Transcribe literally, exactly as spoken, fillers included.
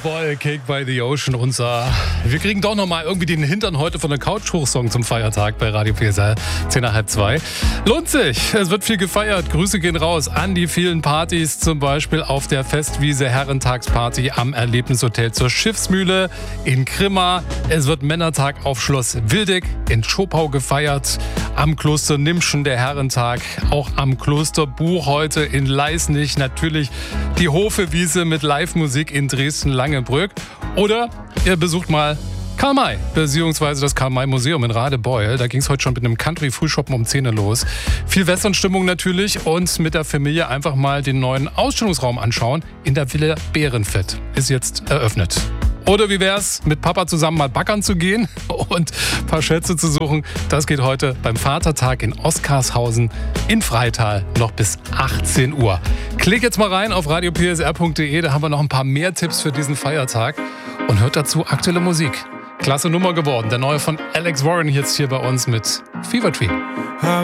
Boy, Cake by the Ocean, unser. Wir kriegen doch nochmal irgendwie den Hintern heute von der Couch hoch-Song zum Feiertag bei Radio P S R, zehn nach halb zwei. Lohnt sich, es wird viel gefeiert. Grüße gehen raus an die vielen Partys, zum Beispiel auf der Festwiese Herrentagsparty am Erlebnishotel zur Schiffsmühle in Grimma. Es wird Männertag auf Schloss Wildeck in Schopau gefeiert. Am Kloster Nimschen der Herrentag, auch am Kloster Buchheute in Leisnig. Natürlich die Hofewiese mit Live-Musik in Dresden-Langebrück. Oder ihr besucht mal Karl May, beziehungsweise das Karl May Museum in Radebeul. Da ging es heute schon mit einem Country-Frühschoppen um zehn Uhr los. Viel Western-Stimmung natürlich und mit der Familie einfach mal den neuen Ausstellungsraum anschauen. In der Villa Bärenfett ist jetzt eröffnet. Oder wie wär's, mit Papa zusammen mal backern zu gehen und ein paar Schätze zu suchen? Das geht heute beim Vatertag in Oskarshausen in Freital noch bis achtzehn Uhr. Klick jetzt mal rein auf radio p s r punkt d e, da haben wir noch ein paar mehr Tipps für diesen Feiertag und hört dazu aktuelle Musik. Klasse Nummer geworden, der neue von Alex Warren jetzt hier bei uns mit Fever Tree.